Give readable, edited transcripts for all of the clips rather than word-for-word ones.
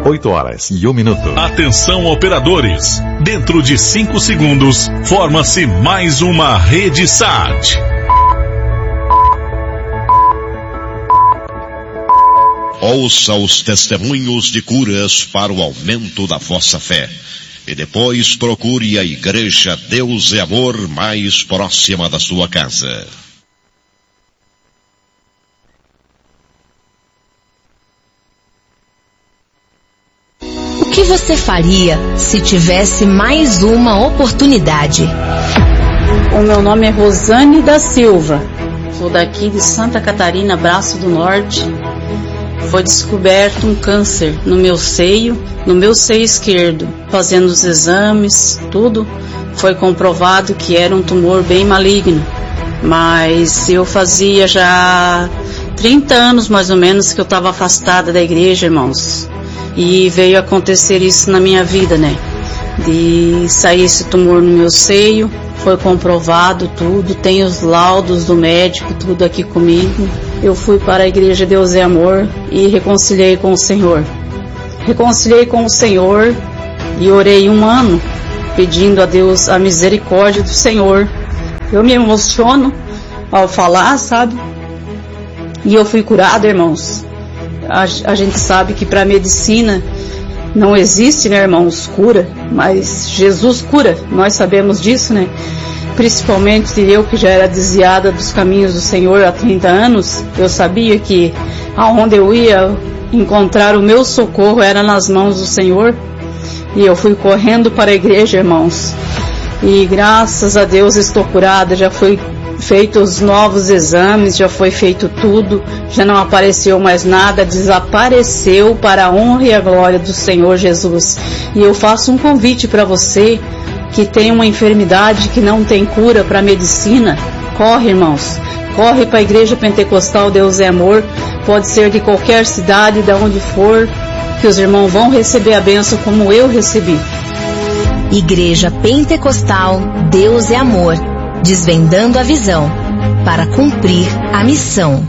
8h01. Atenção, operadores. Dentro de 5 segundos, forma-se mais uma rede SAT. Ouça os testemunhos de curas para o aumento da vossa fé. E depois procure a Igreja Deus é Amor mais próxima da sua casa. O que você faria se tivesse mais uma oportunidade? O meu nome é Rosane da Silva. Sou daqui de Santa Catarina, Braço do Norte. Foi descoberto um câncer no meu seio esquerdo. Fazendo os exames, tudo, foi comprovado que era um tumor bem maligno. Mas eu fazia já 30 anos mais ou menos que eu estava afastada da igreja, irmãos. E veio acontecer isso na minha vida, né? De sair esse tumor no meu seio, foi comprovado tudo, tem os laudos do médico, tudo aqui comigo. Eu fui para a Igreja Deus é Amor e reconciliei com o Senhor. Reconciliei com o Senhor e orei 1 ano, pedindo a Deus a misericórdia do Senhor. Eu me emociono ao falar, sabe? E eu fui curada, irmãos. A gente sabe que para a medicina não existe, né, irmãos, cura, mas Jesus cura, nós sabemos disso, né? Principalmente eu que já era desviada dos caminhos do Senhor há 30 anos, eu sabia que aonde eu ia encontrar o meu socorro era nas mãos do Senhor, e eu fui correndo para a igreja, irmãos, e graças a Deus estou curada, já foi feito os novos exames, já foi feito tudo, já não apareceu mais nada, desapareceu para a honra e a glória do Senhor Jesus. E eu faço um convite para você que tem uma enfermidade que não tem cura para a medicina. Corre, irmãos, corre para a Igreja Pentecostal Deus é Amor, pode ser de qualquer cidade, de onde for, que os irmãos vão receber a bênção como eu recebi. Igreja Pentecostal Deus é Amor, desvendando a visão para cumprir a missão.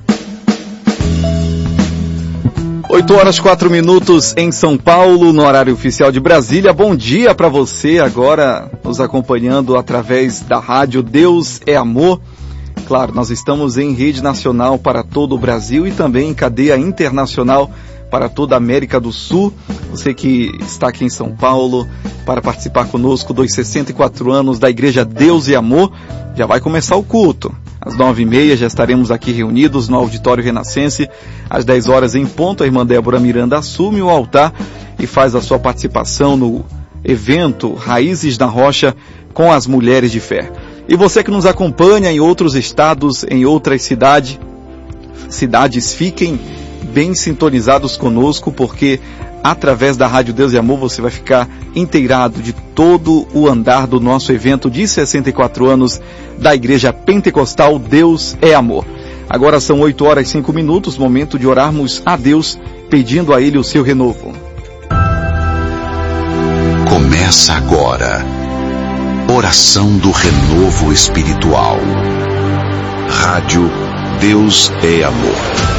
8h04 em São Paulo, no horário oficial de Brasília. Bom dia para você agora nos acompanhando através da rádio Deus é Amor. Claro, nós estamos em rede nacional para todo o Brasil e também em cadeia internacional para toda a América do Sul. Você que está aqui em São Paulo para participar conosco dos 64 anos da Igreja Deus e Amor, já vai começar o culto. Às 9h30 já estaremos aqui reunidos no Auditório Renascense. Às 10 horas em ponto, a irmã Débora Miranda assume o altar e faz a sua participação no evento Raízes na Rocha com as Mulheres de Fé. E você que nos acompanha em outros estados, em outras cidades, fiquem bem sintonizados conosco, porque através da Rádio Deus e Amor você vai ficar inteirado de todo o andar do nosso evento de 64 anos da Igreja Pentecostal Deus é Amor. Agora são 8h05, momento de orarmos a Deus, pedindo a Ele o seu renovo. Começa agora, oração do renovo espiritual. Rádio Deus é Amor.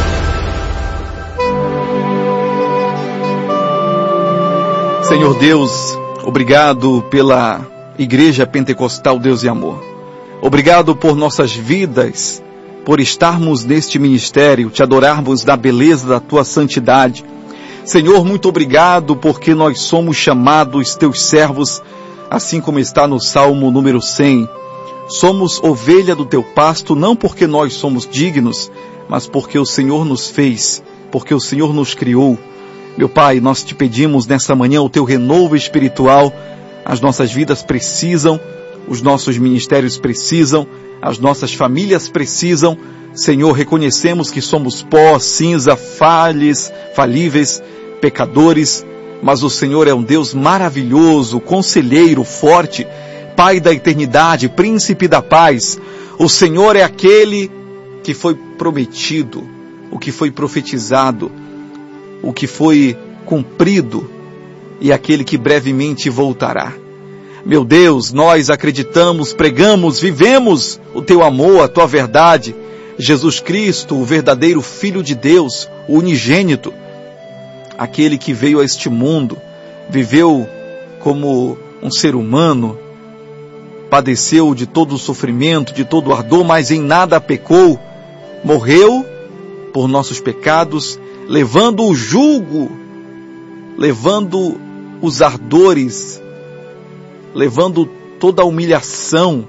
Senhor Deus, obrigado pela Igreja Pentecostal Deus e Amor. Obrigado por nossas vidas, por estarmos neste ministério, te adorarmos da beleza da tua santidade. Senhor, muito obrigado porque nós somos chamados teus servos, assim como está no Salmo número 100. Somos ovelha do teu pasto, não porque nós somos dignos, mas porque o Senhor nos fez, porque o Senhor nos criou. Meu Pai, nós te pedimos nessa manhã o teu renovo espiritual. As nossas vidas precisam, os nossos ministérios precisam, as nossas famílias precisam. Senhor, reconhecemos que somos pó, cinza, falíveis, pecadores, mas o Senhor é um Deus maravilhoso, conselheiro, forte, Pai da eternidade, príncipe da paz. O Senhor é aquele que foi prometido, o que foi profetizado, o que foi cumprido e aquele que brevemente voltará. Meu Deus, nós acreditamos, pregamos, vivemos o teu amor, a tua verdade. Jesus Cristo, o verdadeiro Filho de Deus, o unigênito. aquele que veio a este mundo, viveu como um ser humano, padeceu de todo o sofrimento, de todo o ardor, mas em nada pecou, morreu por nossos pecados, levando o jugo, levando os ardores, levando toda a humilhação,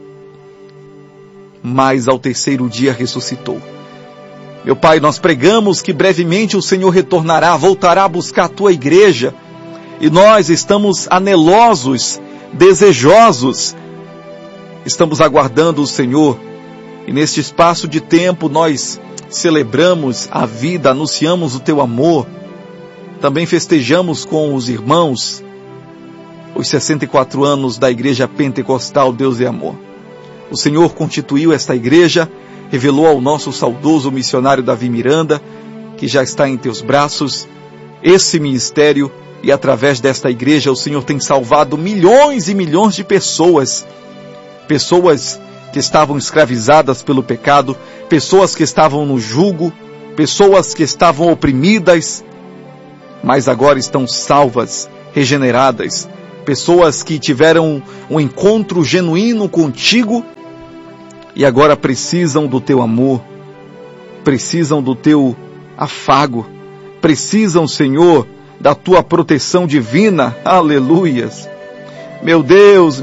mas ao terceiro dia ressuscitou. Meu Pai, nós pregamos que brevemente o Senhor retornará, voltará a buscar a Tua igreja, e nós estamos anelosos, desejosos, estamos aguardando o Senhor, e neste espaço de tempo nós celebramos a vida, anunciamos o Teu amor, também festejamos com os irmãos os 64 anos da Igreja Pentecostal Deus é Amor. O Senhor constituiu esta igreja, revelou ao nosso saudoso missionário Davi Miranda, que já está em Teus braços, esse ministério, e através desta igreja o Senhor tem salvado milhões e milhões de pessoas, pessoas que estavam escravizadas pelo pecado, pessoas que estavam no jugo, pessoas que estavam oprimidas, mas agora estão salvas, regeneradas, pessoas que tiveram um encontro genuíno contigo e agora precisam do Teu amor, precisam do Teu afago, precisam, Senhor, da Tua proteção divina. Aleluias! Meu Deus,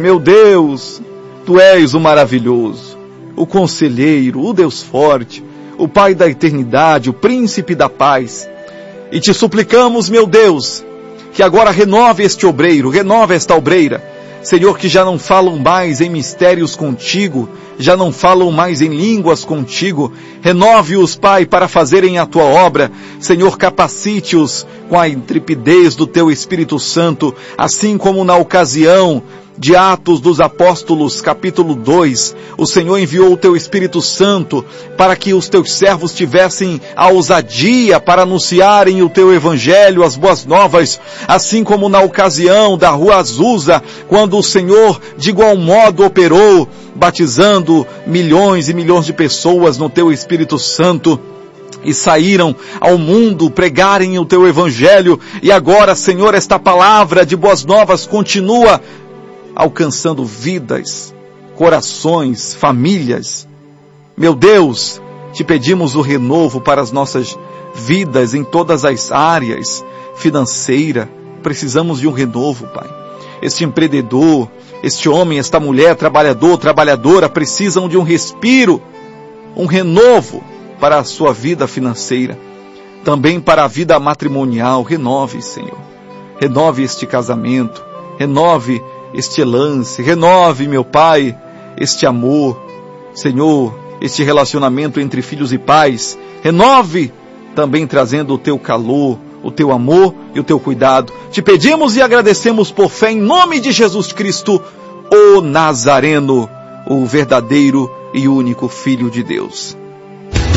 Tu és o maravilhoso, o conselheiro, o Deus forte, o Pai da eternidade, o príncipe da paz. E Te suplicamos, meu Deus, que agora renove este obreiro, renove esta obreira, Senhor, que já não falam mais em mistérios contigo, já não falam mais em línguas contigo, renove-os, Pai, para fazerem a Tua obra, Senhor, capacite-os com a intrepidez do Teu Espírito Santo, assim como na ocasião de Atos dos Apóstolos, capítulo 2, o Senhor enviou o Teu Espírito Santo para que os Teus servos tivessem a ousadia para anunciarem o Teu Evangelho, as boas novas, assim como na ocasião da Rua Azusa, quando o Senhor de igual modo operou, batizando milhões e milhões de pessoas no Teu Espírito Santo, e saíram ao mundo pregarem o Teu Evangelho, e agora, Senhor, esta palavra de boas novas continua alcançando vidas, corações, famílias. Meu Deus, Te pedimos o renovo para as nossas vidas em todas as áreas, financeira, precisamos de um renovo, Pai. Este empreendedor, este homem, esta mulher, trabalhador, trabalhadora, precisam de um respiro, um renovo para a sua vida financeira, também para a vida matrimonial. Renove, Senhor, renove este casamento, renove este lance, renove, meu Pai, este amor, Senhor, este relacionamento entre filhos e pais, renove também trazendo o Teu calor, o Teu amor e o Teu cuidado. Te pedimos e agradecemos por fé em nome de Jesus Cristo, o Nazareno, o verdadeiro e único Filho de Deus.